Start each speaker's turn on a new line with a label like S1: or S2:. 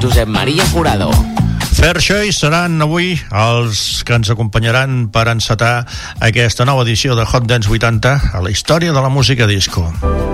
S1: Josep Maria Jurado.
S2: Fair Choice seran avui els que ens acompanyaran per encetar aquesta nova edició de Hot Dance 80 a la història de la música disco.